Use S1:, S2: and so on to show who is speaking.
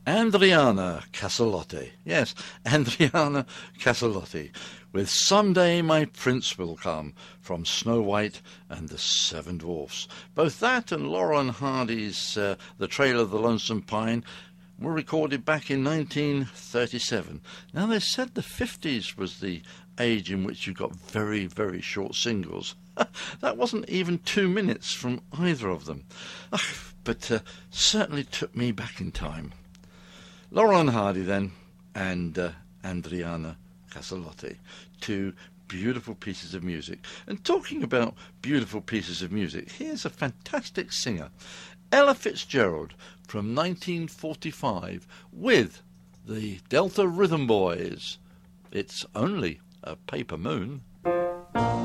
S1: Andriana Casalotti. Yes, Andriana Casalotti with Someday My Prince Will Come from Snow White and the Seven Dwarfs. Both that and Laurel and Hardy's The Trail of the Lonesome Pine were recorded back in 1937. Now, they said the 50s was the age in which you got very, very short singles. That wasn't even 2 minutes from either of them. But certainly took me back in time. Laurel and Hardy then, and Andriana Casalotti, two beautiful pieces of music. And talking about beautiful pieces of music, here's a fantastic singer, Ella Fitzgerald, from 1945, with the Delta Rhythm Boys. It's Only a Paper Moon.